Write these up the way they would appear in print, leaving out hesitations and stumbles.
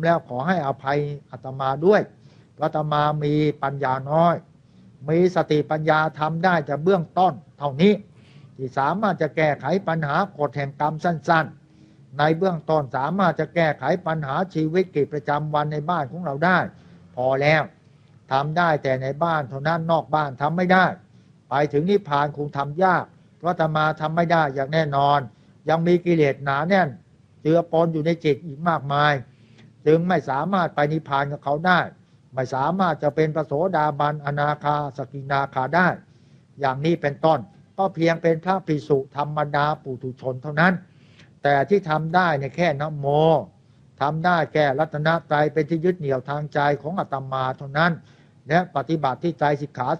แล้วขอให้อภัยอาตมาด้วยอาตมามีปัญญาน้อยมีสติปัญญาทำได้แต่เบื้องต้นเท่านี้ที่สามารถจะแก้ไขปัญหากฎแห่งกรรมสั้นๆในเบื้องต้นสามารถจะแก้ไขปัญหาชีวิตกิจประจำวันในบ้านของเราได้พอแล้วทำได้แต่ในบ้านเท่านั้นนอกบ้านทำไม่ได้ไปถึงนิพพานคงทำยากเพราะอาตมาทำไม่ได้อย่างแน่นอนยังมีกิเลสหนาแน่นเจือปนอยู่ในจิตอีกมากมายจึงไม่สามารถไปนิพพานกับเขาได้ไม่สามารถจะเป็นพระโสดาบันอนาคาสกิทาคาได้อย่างนี้เป็นต้นก็เพียงเป็นพระภิกษุธรรมดาปุถุชนเท่านั้นแต่ที่ทำได้เนี่ยแค่นะโมทำได้แก่รัตนตรัยเป็นที่ยึดเหนี่ยวทางใจของอาตมาเท่านั้นและปฏิบัติที่ใจสิกขา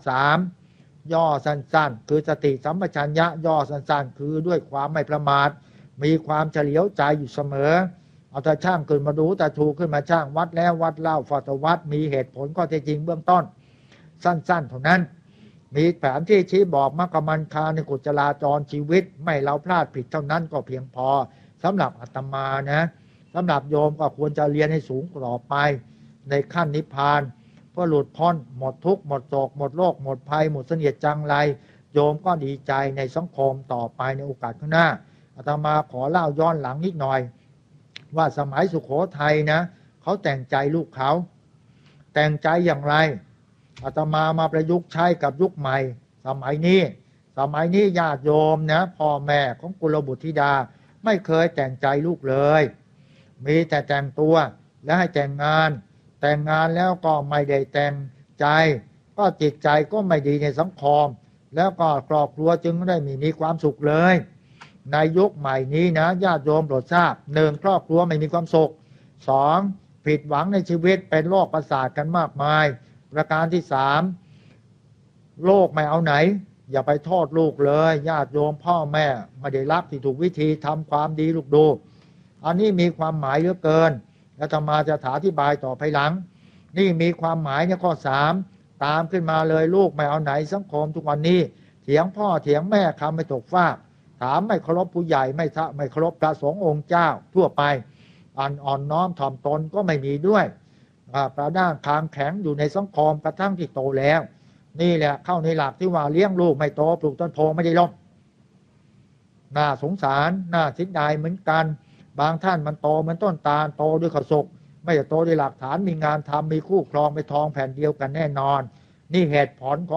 3ย่อสั้นๆคือสติสัมปชัญญะย่อสั้นๆคือด้วยความไม่ประมาทมีความเฉลียวใจอยู่เสมอเอาแต่ช่างขึ้นมาดูแต่ถูกขึ้นมาช่างวัดแล้ววัดเล่าฟอตวัดมีเหตุผลข้อเท็จจริงเบื้องต้นสั้นๆเท่านั้นมีแผนที่ชี้บอกมรรคมันคาในกฎจราจรชีวิตไม่เราพลาดผิดเท่านั้นก็เพียงพอสำหรับอาตมานะสำหรับโยมก็ควรจะเรียนให้สูงต่อไปในขั้นนิพพานเพื่อหลุดพ้นหมดทุกข์หมดโศกหมดโรคหมดภัยหมดเสนียดจังไรโยมก็ดีใจในสังคมต่อไปในโอกาสข้างหน้าอาตมาขอเล่าย้อนหลังนิดหน่อยว่าสมัยสุโขทัยนะเขาแต่งใจลูกเขาแต่งใจอย่างไรอาตมามาประยุกต์ใช้กับยุคใหม่สมัยนี้ญาติโยมนะพ่อแม่ของกุลบุตรธิดาไม่เคยแต่งใจลูกเลยมีแต่แต่งตัวและให้แต่งงานแล้วก็ไม่ได้แต่งใจก็จิตใจก็ไม่ดีในสังคมแล้วก็ครอบครัวจึงไม่ได้มีความสุขเลยในยุคใหม่นี้นะญาติโยมโปรดทราบ1ครอบครัวไม่มีความสุข2ผิดหวังในชีวิตเป็นโรคประสาทกันมากมายประการที่3โลกไม่เอาไหนอย่าไปโทษลูกเลยญาติโยมพ่อแม่ไม่ได้รักที่ถูกวิธีทำความดีลูกดูอันนี้มีความหมายเหลือเกินและธรรมาจะอธิบายต่อภายหลังนี่มีความหมายในข้อ3ตามขึ้นมาเลยลูกไม่เอาไหนสังคมทุกวันนี้เถียงพ่อเถียงแม่คำไม่ตกฟากถามไม่เคารพผู้ใหญ่ไม่เคารพพระสงฆ์องค์เจ้าทั่วไปอ่อนน้อมถ่อมตนก็ไม่มีด้วยประด้างคางแข็งอยู่ในสังคมกระทั่งที่โตแล้วนี่แหละเข้าในหลักที่ว่าเลี้ยงลูกไม่โตปลูกต้นโพไม่ได้ล้มน่าสงสารน่าเสียดายเหมือนกันบางท่านมันโตเหมือนต้นตาลโตด้วยข้าวสุกไม่ได้โตด้วยหลักฐานมีงานทำมีคู่ครองไปทองแผ่นเดียวกันแน่นอนนี่เหตุผลของ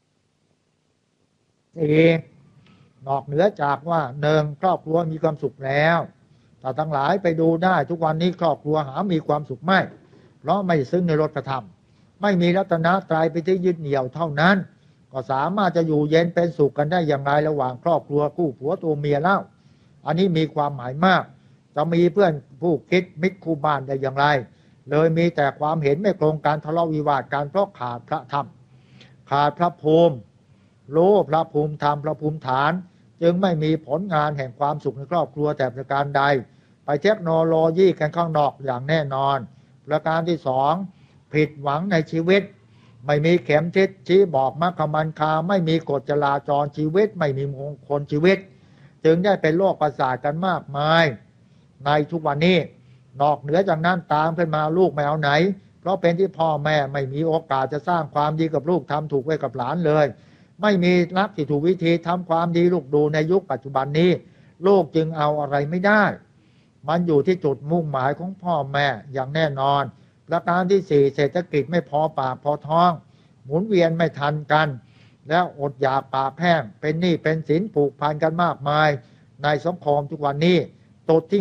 นอกเหนือจากว่า1ครอบครัวมีความสุขแล้วแต่ทั้งหลายไปดูได้ทุกวันนี้ครอบครัวหามีความสุขไม่เพราะไม่ซึ้งในรสธรรมไม่มีรัตนตรัยไปที่ยึดเหนี่ยวเท่านั้นก็สามารถจะอยู่เย็นเป็นสุขกันได้อย่างไรระหว่างครอบครัวคู่ผัวตัวเมียเล่าอันนี้มีความหมายมากจะมีเพื่อนผู้คิดมิตรคู่บ้านได้อย่างไรเลยมีแต่ความเห็นไม่ตรงกันทะเลาะวิวาทกันเพราะขาดพระธรรมขาดพระภูมิรู้พระภูมิธรรมพระภูมิฐานจึงไม่มีผลงานแห่งความสุขในครอบครัวแต่ประการใดไปเทคโนโลยีกันข้างนอกอย่างแน่นอนประการที่2ผิดหวังในชีวิตไม่มีเข็มทิศชี้บอกมรรคมันคาไม่มีกฎจราจรชีวิตไม่มีมงคลชีวิตจึงได้เป็นโรคประสาทกันมากมายในทุกวันนี้นอกเหนือจากนั้นตามขึ้นมาลูกไม่เอาไหนเพราะเป็นที่พ่อแม่ไม่มีโอกาสจะสร้างความดีกับลูกทำถูกไว้กับหลานเลยไม่มีรักที่ถูกวิธีทำความดีลูกดูในยุคปัจจุบันนี้ลูกจึงเอาอะไรไม่ได้มันอยู่ที่จุดมุ่งหมายของพ่อแม่อย่างแน่นอนประการที่4เศรษฐกิจไม่พอปากพอท้องหมุนเวียนไม่ทันกันแล้วอดอยากปากแห้งเป็นหนี้เป็นสินผูกพันกันมากมายในสังคมทุกวันนี้จุดที่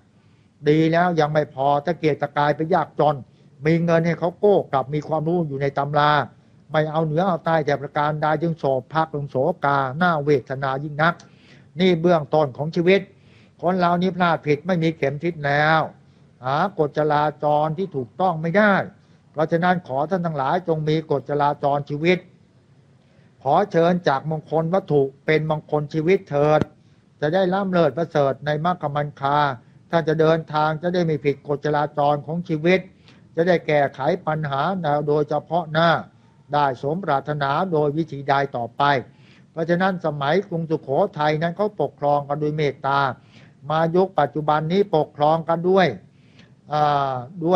5ดีแล้วยังไม่พอตะเกียกตะกายไปยากจนมีเงินให้เขาโก้กลับมีความรู้อยู่ในตำราไม่เอาเหนือเอาใต้แต่ประการใดจึงโศกพักลงโศกาหน้าเวทนายิ่งนักนี่เบื้องต้นของชีวิตคนเรานี้พลาดผิดไม่มีเข็มทิศแล้วหากฎจราจรที่ถูกต้องไม่ได้เพราะฉะนั้นขอท่านทั้งหลายจงมีกฎจราจรชีวิตขอเชิญจากมงคลวัตถุเป็นมงคลชีวิตเถิดจะได้ล่ำเลิศประเสริฐในมรรคมันคาท่านจะเดินทางจะได้ไม่ผิดกฎจราจรของชีวิตจะได้แก้ไขปัญหาโดยเฉพาะหน้าได้สมปรารถนาโดยวิธีใดต่อไปเพราะฉะนั้นสมัยกรุงสุโขทัยนั้นเขาปกครองกันด้วยเมตตามายุคปัจจุบันนี้ปกครองกันด้วย